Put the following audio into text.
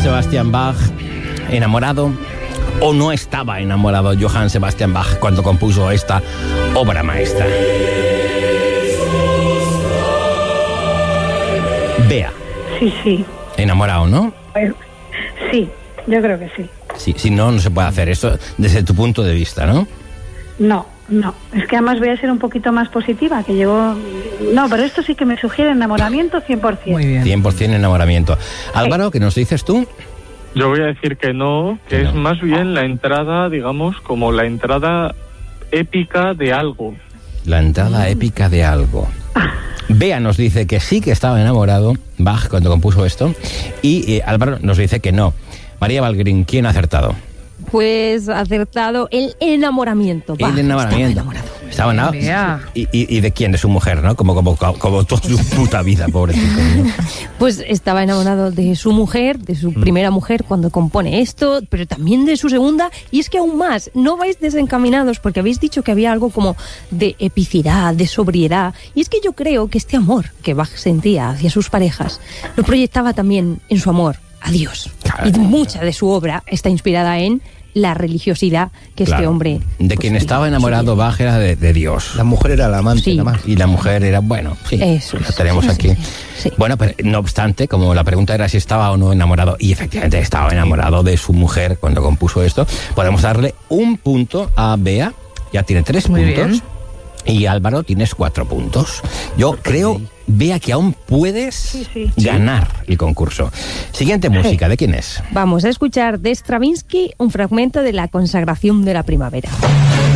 Sebastian Bach enamorado o no estaba enamorado Johann Sebastian Bach cuando compuso esta obra maestra. Bea. Sí. Enamorado, ¿no? Sí, yo creo que sí. Sí, si no, no se puede hacer eso desde tu punto de vista, ¿no? No. Es que además voy a ser un poquito más positiva, que llevo... No, pero esto sí que me sugiere enamoramiento 100%. Muy bien. 100% enamoramiento. Álvaro, ¿qué nos dices tú? Yo voy a decir que no, que es más bien la entrada, digamos, como la entrada épica de algo. La entrada épica de algo. Bea nos dice que sí que estaba enamorado Bach cuando compuso esto y Álvaro nos dice que no. María Valgrín, ¿quién ha acertado? Pues acertado el enamoramiento. El enamoramiento. Estaba enamorado. ¿Y de quién? De su mujer, ¿no? Como toda su puta vida, pobrecito, ¿no? Pues estaba enamorado de su mujer, de su primera mujer cuando compone esto, pero también de su segunda. Y es que aún más, no vais desencaminados porque habéis dicho que había algo como de epicidad, de sobriedad. Y es que yo creo que este amor que Bach sentía hacia sus parejas lo proyectaba también en su amor a Dios. Claro, y mucha de su obra está inspirada en la religiosidad que este hombre... De quien estaba enamorado Bach era de Dios. La mujer era la amante, nada más. Y la mujer era, bueno, sí, eso la tenemos aquí. Sí. Bueno, pero no obstante, como la pregunta era si estaba o no enamorado, y efectivamente estaba enamorado de su mujer cuando compuso esto, podemos darle un punto a Bea, ya tiene 3 Muy puntos, bien. y Álvaro tienes 4 puntos. Yo creo, Bea, que aún puedes ganar el concurso. Siguiente música, ¿de quién es? Vamos a escuchar de Stravinsky un fragmento de La consagración de la primavera.